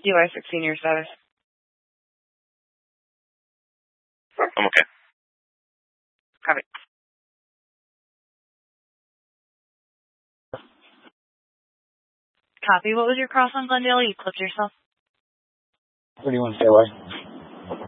DUI 16 year status. I'm okay. Copy. Copy. What was your cross on Glendale? You clipped yourself? 31 KY.